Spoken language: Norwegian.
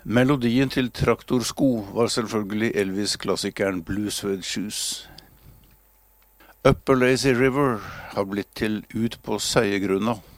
Melodien til Traktorsko var selvfølgelig Elvis-klassikeren Blue Suede Shoes. Upper Lazy River har blitt til Ut på Seiegrunna.